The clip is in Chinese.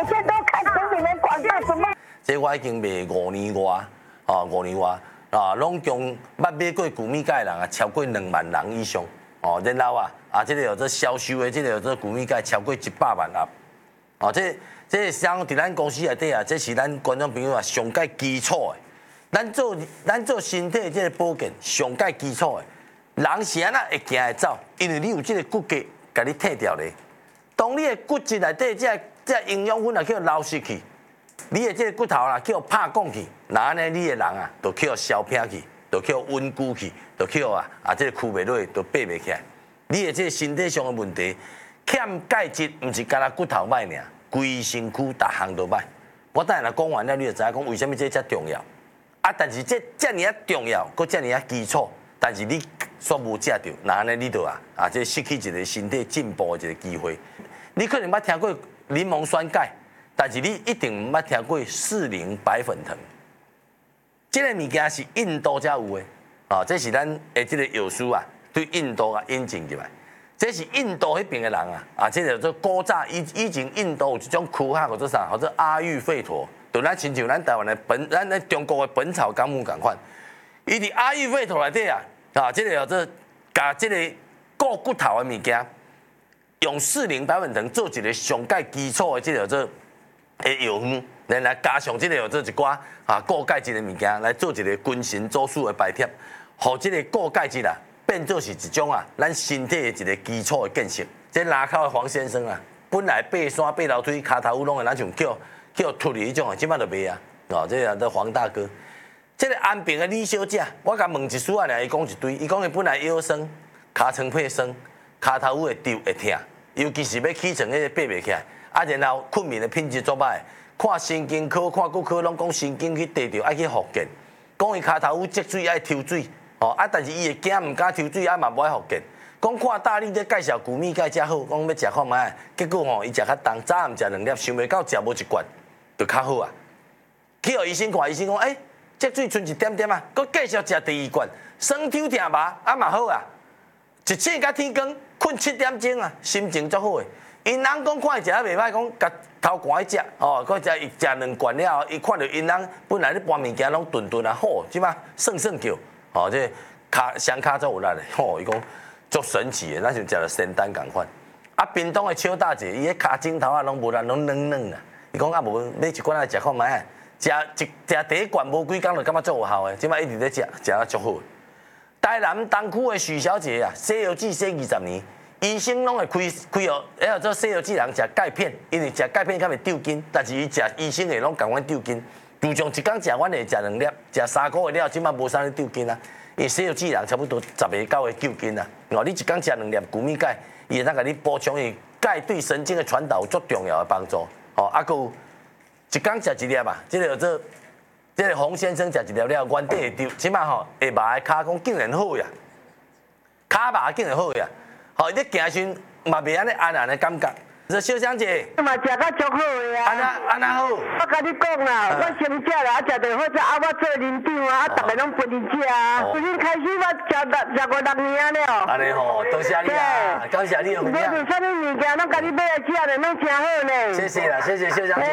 些都看成你们广告什么？ 这我已经卖5年外，哦5年外啊，拢共捌买过谷米钙人啊，超过2万人以上。哦，然后这个有这销售的，这个有这谷米钙超过100万盒。哦，这像伫咱公司内底啊，这是咱观众朋友啊上介基础的。咱做身体这个保健上介基础的。人是安那会行会走，因为你有这个骨骼，甲你退掉咧。当你的骨质内底这营养分啊叫流失去，你的这个骨头啦叫拍讲去，那安尼你的人啊，就叫消偏去，就叫温固去，就叫这个躯袂落，就爬袂起来。你的这个身体上的问题，欠钙质，毋是干那骨头歹尔，规身躯逐项都歹。我等下讲完了，你就知影讲为什么这遮重要。但是这遮尔啊重要，佮遮尔啊基础，但是你煞无食着，那安尼你就这失去一个身体进步的一个机会。你可能捌听过柠檬酸钙，但是你一定毋捌听过40白粉藤。这个物件是印度才有的，这是咱的这个药师对印度引进入来。这是印度迄边的人这个叫做古早以前印度有一种躯壳叫做啥？叫做阿育吠陀，就咱亲像咱台湾的咱中国的《本草纲目》共款。伊伫阿育吠陀内底这个叫做甲这个固骨头的物件，用40白粉藤做一个上介基础的这个叫做药方，来加上这个叫做一寡固钙质的物件，来做一个均衡组数的摆贴，互这个固钙质变做是一种咱身体的一个基础的建设。这拉口的黄先生本来爬山爬楼梯，骹头拢会咱像叫脱离迄种即摆就袂这个叫黄大哥。这个安平的李小姐，我甲问一丝仔尔，伊讲一堆，伊讲伊本来腰酸、骹床配酸、骹头会丢会痛，尤其是要起床迄个爬袂起来，然后困眠的品质足歹，看神经科、看骨科拢讲神经去地着爱去复健，讲伊骹头积水爱抽水。但是伊会惊，毋敢抽水，嘛无爱复健。讲看大力在介绍谷米钙才好，讲要食看卖，结果伊食较重，早暗食2粒，想袂到食无1罐就较好去互医生看，医生讲，积水剩1点点佮继续食第2罐，酸抽痛麻嘛好一醒甲天光，困7点钟心情足好因人讲看伊食啊袂歹，讲甲头寒去食，佮伊食2罐了后，伊看到因人本来咧搬物件拢顿好，即摆算叫。这双骹足有力的，伊讲足神奇的，咱像食了仙丹共款。屏东的邱大姐，伊迄骹枕头拢无力，拢软软伊讲无买1罐来食看卖，食第一罐无几工就感觉足有效的，即摆一直咧食啊足好。台南东区的许小姐西药剂洗20年，医生拢会开哦，做西药剂人食钙片，因为食钙片较袂丢筋，但是伊食医生的拢共阮丢筋。就像一工食，阮会食2粒，食3个月了，即摆无啥咧丢筋因为西药剂人差不多10个9个丢筋你一工食2粒谷米钙，伊会当甲你补充伊钙对神经的传导有足重要的帮助。佮有一工食1粒这个叫做这个洪先生食1粒了，原底会丢，即摆下麻的骹讲竟然好呀，骹麻竟然好呀，伊咧行时嘛袂安尼安的感觉。这小香姐， 嘛食到足好的安那好。 我甲你讲啦，我先食啦，食着好食，我做领长逐个拢陪你食从今开始我食过6年了。 安尼多谢你感谢你的分享。 无论啥物物件，拢甲你买来食的，拢真好呢。 谢谢啦，谢谢小香姐。